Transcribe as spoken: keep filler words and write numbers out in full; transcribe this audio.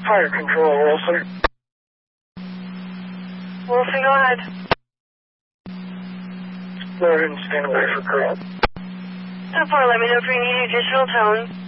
Fire control, Wilson. Wilson, go ahead. Go ahead and stand away for Carl. ten four, let me know if you need additional tone.